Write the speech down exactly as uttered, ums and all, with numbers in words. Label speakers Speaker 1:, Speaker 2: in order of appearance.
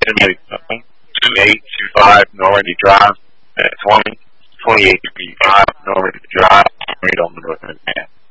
Speaker 1: maybe two eight two five Normandy Drive at twenty, twenty-eight fifty-five Normandy Drive, right on the north end.